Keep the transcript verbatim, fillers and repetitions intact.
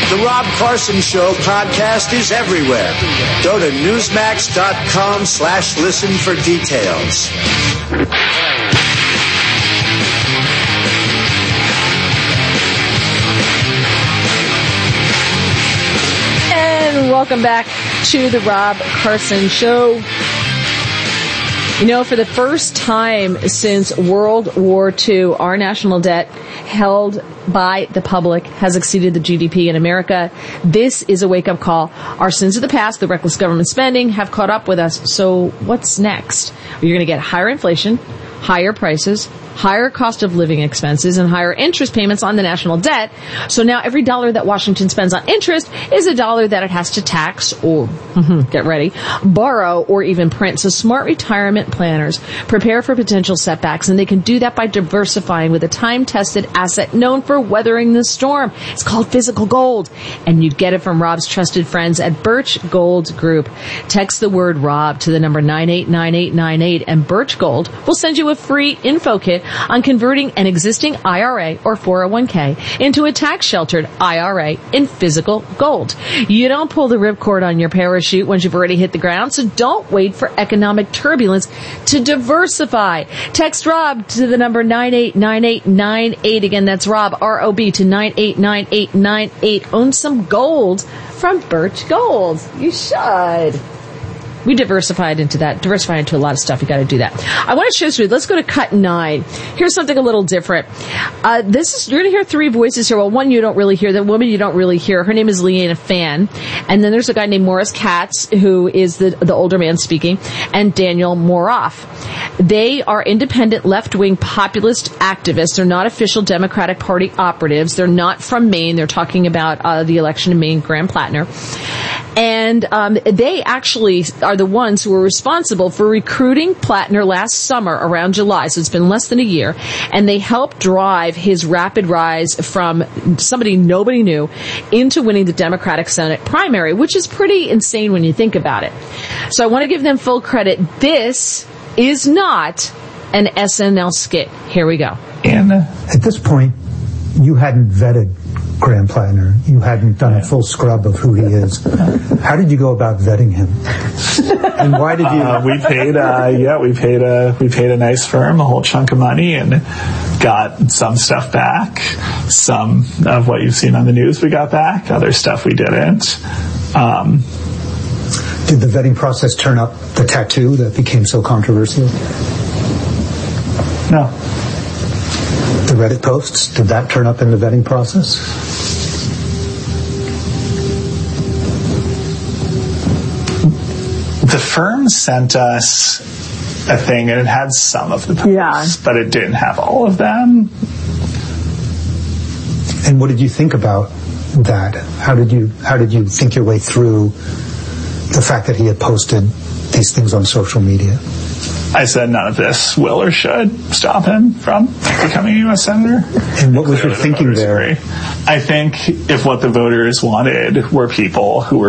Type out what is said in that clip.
The Rob Carson Show podcast is everywhere. Go to newsmax.com slash listen for details. And welcome back to the Rob Carson Show. You know, for the first time since World War Two, our national debt held by the public has exceeded the G D P in America. This is a wake-up call. Our sins of the past, the reckless government spending, have caught up with us. So what's next? You're going to get higher inflation, higher prices, higher cost of living expenses, and higher interest payments on the national debt. So now every dollar that Washington spends on interest is a dollar that it has to tax or, get ready, borrow or even print. So smart retirement planners prepare for potential setbacks, and they can do that by diversifying with a time-tested asset known for weathering the storm. It's called physical gold, and you get it from Rob's trusted friends at Birch Gold Group. Text the word Rob to the number nine eight nine eight nine eight, and Birch Gold will send you a free info kit on converting an existing I R A or four oh one k into a tax-sheltered I R A in physical gold. You don't pull the ripcord on your parachute once you've already hit the ground, so don't wait for economic turbulence to diversify. Text Rob to the number nine eight nine eight nine eight. Again, that's Rob, R O B, to nine eight nine eight nine eight. Own some gold from Birch Gold. You should. We diversified into that, diversified into a lot of stuff. You got to do that. I want to show you. Let's go to cut nine. Here's something a little different. Uh, this is, you're going to hear three voices here. Well, one you don't really hear. The woman you don't really hear. Her name is Leanna Fan. And then there's a guy named Morris Katz, who is the, the older man speaking, and Daniel Moroff. They are independent left-wing populist activists. They're not official Democratic Party operatives. They're not from Maine. They're talking about uh, the election in Maine, Graham Plattner. And um, they actually are the ones who were responsible for recruiting Plattner last summer around July, so it's been less than a year, and they helped drive his rapid rise from somebody nobody knew into winning the Democratic Senate primary, which is pretty insane when you think about it. So I want to give them full credit. This is not an S N L skit. Here we go. And uh, at this point, you hadn't vetted Graham Plattner. You hadn't done a full scrub of who he is. How did you go about vetting him? And why did you? Uh, we paid, uh, yeah, we paid a we paid a nice firm a whole chunk of money and got some stuff back. Some of what you've seen on the news we got back. Other stuff we didn't. Um, did the vetting process turn up the tattoo that became so controversial? No. The Reddit posts, did that turn up in the vetting process? The firm sent us a thing, and it had some of the posts, yeah. but it didn't have all of them. And what did you think about that? How did you how did you think your way through the fact that he had posted these things on social media? I said none of this will or should stop him from becoming a U S senator. And what was your thinking there? Agree. I think if what the voters wanted were people who were